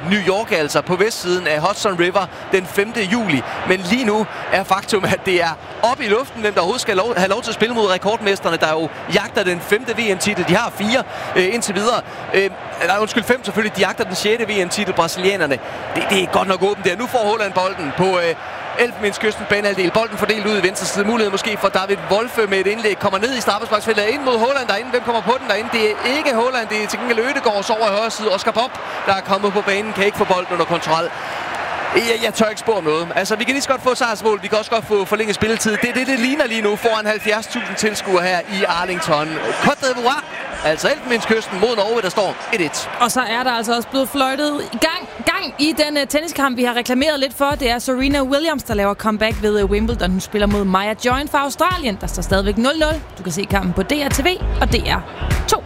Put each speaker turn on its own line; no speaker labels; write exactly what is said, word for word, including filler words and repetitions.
New York, altså på vestsiden af Hudson River den femte juli. Men lige nu er faktum, at det er oppe i luften, hvem der overhovedet skal lov, have lov til at spille mod rekordmesterne, der jo jagter den femte V M-titel. De har fire øh, indtil videre. Øh, nej, undskyld, fem selvfølgelig. De jagter den sjette V M-titel, brasilianerne. Det, det er godt nok åbent der. Nu får Haaland bolden på øh, Elfenbenskysten banehalvdel. Bolden fordelt ud i venstre side. Mulighed måske for David Wolfe med et indlæg. Kommer ned i straffesparksfeltet. Ind mod Haaland derinde. Hvem kommer på den derinde? Det er ikke Haaland. Det er til gengæld Ødegaard over i højre side. Oscar Bob, der er kommet på banen, kan ikke få bolden under kontrol. Jeg, jeg tør ikke spore noget. Altså, vi kan lige så godt få sejrsmål. Vi kan også godt få forlænget spilletid. Det er det, det ligner lige nu foran halvfjerds tusind tilskuere her i Arlington. Côte d'Ivoire, altså Elfenbenskysten mod Norge, der står et et.
Og så er der altså også blevet fløjtet i gang, gang i den uh, tenniskamp, vi har reklameret lidt for. Det er Serena Williams, der laver comeback ved uh, Wimbledon. Hun spiller mod Maya Join fra Australien. Der står stadigvæk nul nul. Du kan se kampen på D R T V og D R to.